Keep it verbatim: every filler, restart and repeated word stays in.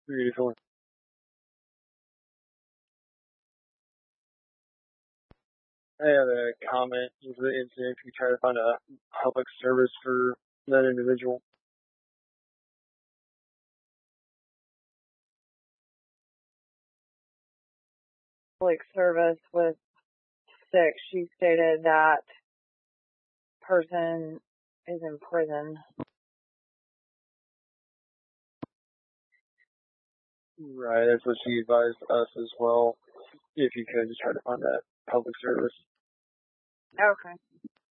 Beautiful. I have a comment into the incident if you try to find a public service for that individual. Public service was sick. She stated that person is in prison. Right, that's what she advised us as well. If you could just try to find that public service. Okay.